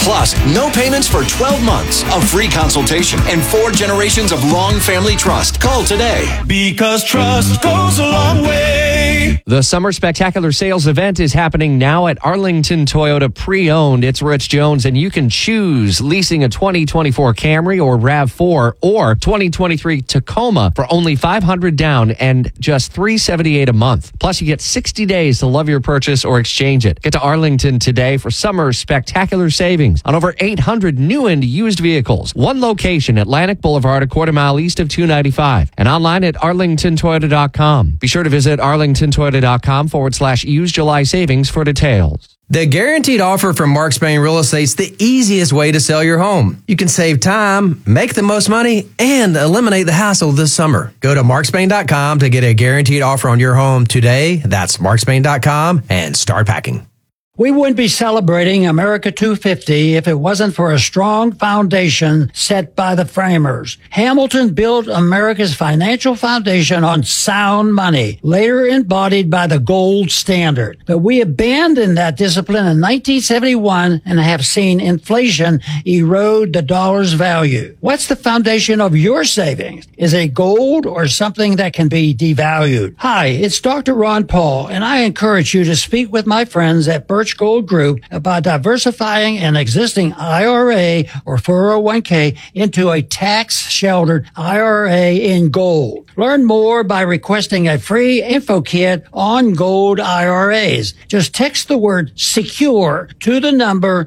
Plus, no payments for 12 months, a free consultation, and 4 generations of long family trust. Call today. Because trust goes a long way. The Summer Spectacular Sales event is happening now at Arlington Toyota Pre-Owned. It's Rich Jones, and you can choose leasing a 2024 Camry or RAV4 or 2023 Tacoma for only $500 down and just $378 a month. Plus, you get 60 days to love your purchase or exchange it. Get to Arlington today for Summer Spectacular savings on over 800 new and used vehicles. One location, Atlantic Boulevard, a quarter mile east of 295, and online at arlingtontoyota.com. Be sure to visit arlingtontoyota.com/use July savings for details. The Guaranteed Offer from Mark Spain Real Estate's the easiest way to sell your home. You can save time, make the most money, and eliminate the hassle this summer. Go to markspain.com to get a guaranteed offer on your home today. That's markspain.com and start packing. We wouldn't be celebrating America 250 if it wasn't for a strong foundation set by the framers. Hamilton built America's financial foundation on sound money, later embodied by the gold standard. But we abandoned that discipline in 1971 and have seen inflation erode the dollar's value. What's the foundation of your savings? Is it gold or something that can be devalued? Hi, it's Dr. Ron Paul, and I encourage you to speak with my friends at Birch Gold Group about diversifying an existing IRA or 401k into a tax-sheltered IRA in gold. Learn more by requesting a free info kit on gold IRAs. Just text the word SECURE to the number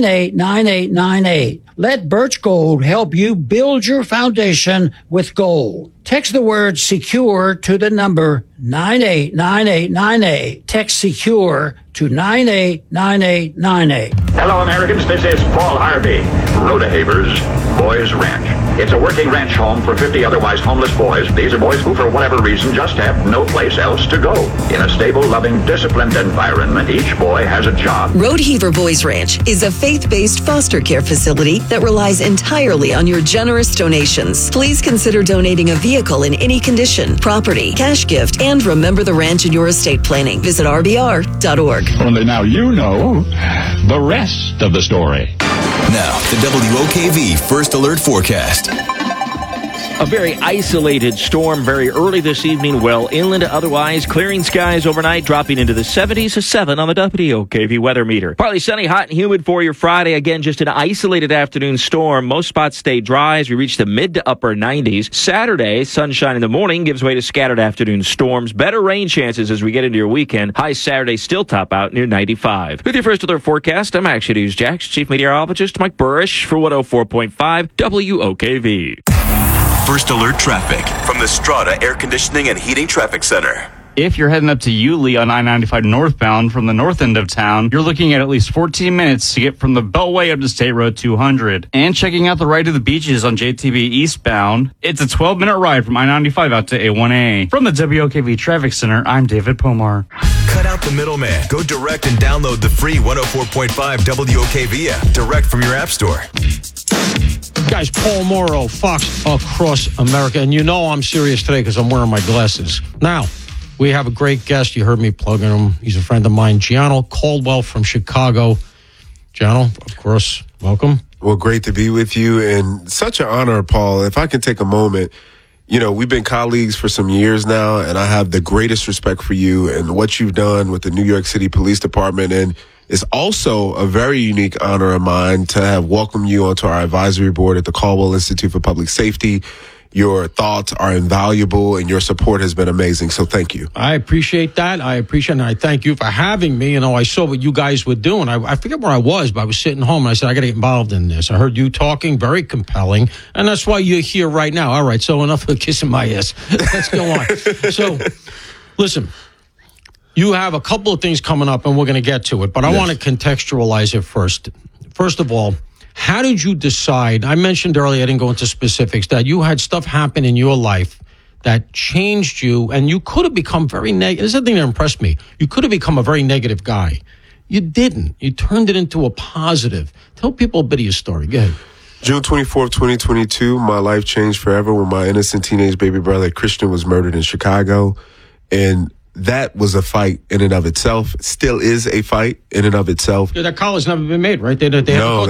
989898. Let Birch Gold help you build your foundation with gold. Text the word SECURE to the number 989898. Text SECURE to 989898. Hello, Americans. This is Paul Harvey. Rodehaver's Boys Ranch. It's a working ranch home for 50 otherwise homeless boys. These are boys who, for whatever reason, just have no place else to go. In a stable, loving, disciplined environment, each boy has a job. Rodeheaver Boys Ranch is a faith-based foster care facility that relies entirely on your generous donations. Please consider donating a vehicle in any condition, property, cash gift, and remember the ranch in your estate planning. Visit rbr.org. Only now you know the rest of the story. Now, the WOKV First Alert Forecast. A very isolated storm very early this evening, well inland, otherwise clearing skies overnight, dropping into the 70s to 7 on the WOKV weather meter. Partly sunny, hot and humid for your Friday. Again, just an isolated afternoon storm. Most spots stay dry as we reach the mid to upper 90s. Saturday, sunshine in the morning gives way to scattered afternoon storms. Better rain chances as we get into your weekend. High Saturday still top out near 95. With your First Alert Forecast, I'm Action News Jax Chief Meteorologist Mike Burrish for 104.5 WOKV. First Alert Traffic from the Strata Air Conditioning and Heating Traffic Center. If you're heading up to Yulee on I-95 northbound from the north end of town, you're looking at least 14 minutes to get from the Beltway up to State Road 200. And checking out the ride to the beaches on JTB eastbound, it's a 12-minute ride from I-95 out to A1A. From the WOKV Traffic Center, I'm David Pomar. Cut out the middleman. Go direct and download the free 104.5 WOKV app direct from your app store. Guys, Paul Morrow, Fox Across America. And you know I'm serious today because I'm wearing my glasses. Now, we have a great guest. You heard me plugging him. He's a friend of mine, Gianno Caldwell from Chicago. Gianno, of course, welcome. Well, great to be with you. And such an honor, Paul. If I can take a moment, you know, we've been colleagues for some years now, and I have the greatest respect for you and what you've done with the New York City Police Department. And it's also a very unique honor of mine to have welcomed you onto our advisory board at the Caldwell Institute for Public Safety. Your thoughts are invaluable, and your support has been amazing. So thank you. I appreciate that. I thank you for having me. You know, I saw what you guys were doing. I forget where I was, but I was sitting home, and I said, I got to get involved in this. I heard you talking, very compelling, and that's why you're here right now. All right, so enough of kissing my ass. Let's go on. So, listen. You have a couple of things coming up, and we're going to get to it, but I want to contextualize it first. First of all, how did you decide? I mentioned earlier, I didn't go into specifics, that you had stuff happen in your life that changed you, and you could have become very negative. This is the thing that impressed me. You could have become a very negative guy. You didn't. You turned it into a positive. Tell people a bit of your story. Go ahead. June 24th, 2022, my life changed forever when my innocent teenage baby brother, Christian, was murdered in Chicago. And that was a fight in and of itself. Still is a fight in and of itself. Yeah, that call has never been made, right? They no,